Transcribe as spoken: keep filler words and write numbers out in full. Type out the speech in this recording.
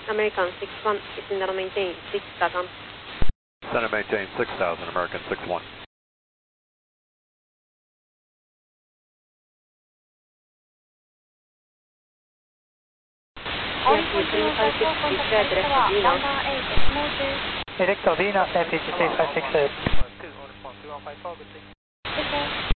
American six one, descend and maintain six thousand. Descend and maintain six thousand, American six one. Director Venus, N P G three five six eight.